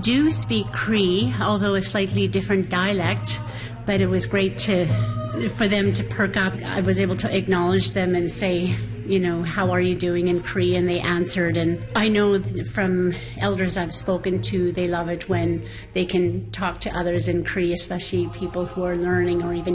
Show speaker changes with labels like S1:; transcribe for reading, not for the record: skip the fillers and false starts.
S1: do speak Cree, although a slightly different dialect, but it was great for them to perk up. I was able to acknowledge them and say, how are you doing in Cree? And they answered. And I know from elders I've spoken to, they love it when they can talk to others in Cree, especially people who are learning or even